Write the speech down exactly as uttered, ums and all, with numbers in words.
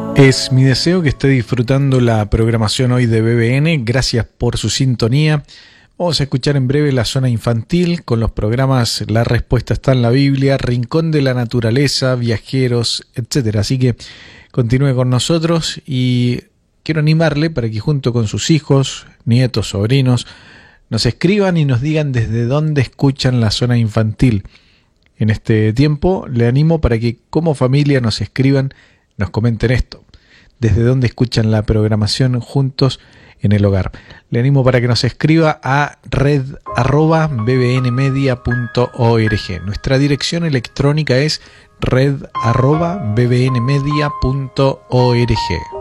Es mi deseo que esté disfrutando la programación hoy de B B N. Gracias por su sintonía. Vamos a escuchar en breve la zona infantil con los programas La Respuesta está en la Biblia, Rincón de la Naturaleza, Viajeros, etcétera. Así que continúe con nosotros y quiero animarle para que junto con sus hijos, nietos, sobrinos, nos escriban y nos digan desde dónde escuchan la zona infantil. En este tiempo le animo para que como familia nos escriban, nos comenten esto, desde dónde escuchan la programación juntos en el hogar. Le animo para que nos escriba a red arroba bbnmedia punto org. Nuestra dirección electrónica es red arroba bbnmedia punto org.